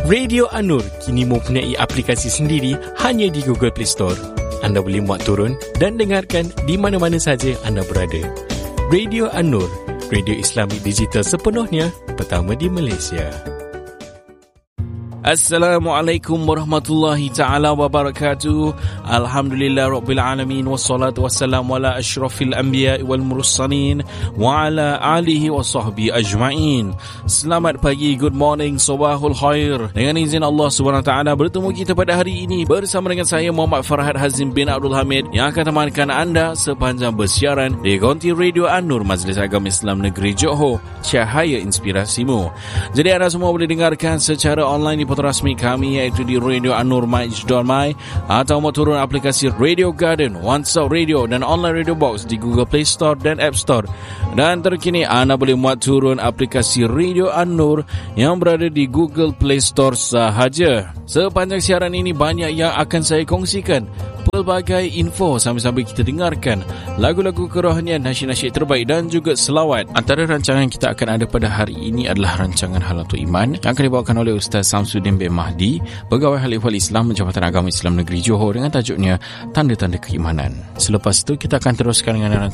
Radio An-Nur kini mempunyai aplikasi sendiri hanya di Google Play Store. Anda boleh muat turun dan dengarkan di mana-mana saja anda berada. Radio An-Nur, radio Islami digital sepenuhnya, pertama di Malaysia. Assalamualaikum warahmatullahi ta'ala wabarakatuh. Alhamdulillah Rabbil Alamin. Wassalatu wassalamu ala ashrafil anbiya wal mursalin wa ala alihi wa sahbihi ajma'in. Selamat pagi, good morning, sobahul khair. Dengan izin Allah SWT, bertemu kita pada hari ini bersama dengan saya Muhammad Farhad Hazim bin Abdul Hamid yang akan temankan anda sepanjang bersiaran di Konti Radio An-Nur Majlis Agama Islam Negeri Johor, cahaya inspirasimu. Jadi anda semua boleh dengarkan secara online di rasmi kami iaitu di Radio An-Nur My atau mau turun aplikasi Radio Garden, OneSound Radio dan Online Radio Box di Google Play Store dan App Store. Dan terkini anda boleh muat turun aplikasi Radio An-Nur yang berada di Google Play Store sahaja. Sepanjang siaran ini banyak yang akan saya kongsikan pelbagai info sambil-sambil kita dengarkan lagu-lagu kerohanian, nasyid-nasyid terbaik dan juga selawat. Antara rancangan kita akan ada pada hari ini adalah rancangan Halatul Iman yang akan dibawakan oleh Ustaz Samsuddin bin Mahdi, Pegawai Khalifah Islam Jabatan Agama Islam Negeri Johor dengan tajuknya Tanda-Tanda Keimanan. Selepas itu kita akan teruskan dengan